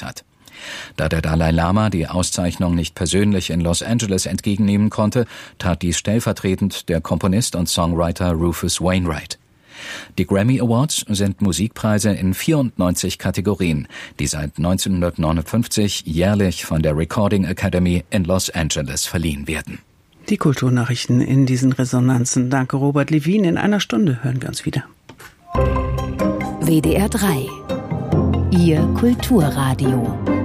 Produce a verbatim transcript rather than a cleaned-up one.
hat. Da der Dalai Lama die Auszeichnung nicht persönlich in Los Angeles entgegennehmen konnte, tat dies stellvertretend der Komponist und Songwriter Rufus Wainwright. Die Grammy Awards sind Musikpreise in vierundneunzig Kategorien, die seit neunzehnhundertneunundfünfzig jährlich von der Recording Academy in Los Angeles verliehen werden. Die Kulturnachrichten in diesen Resonanzen. Danke, Robert Levin. In einer Stunde hören wir uns wieder. W D R drei. Ihr Kulturradio.